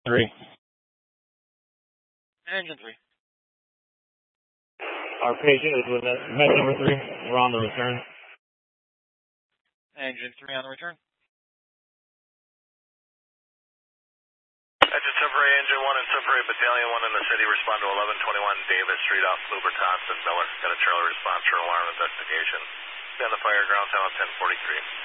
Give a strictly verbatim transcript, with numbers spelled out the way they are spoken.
three. Engine three. Our patient is with med number three. We're on the return. Engine three on the return. Engine Temporary, Engine one and Temporary Battalion one in the city. Respond to eleven twenty-one Davis Street off Luber Thompson Miller. Got a Charlie response for alarm investigation. Be on the fire ground time at ten forty-three.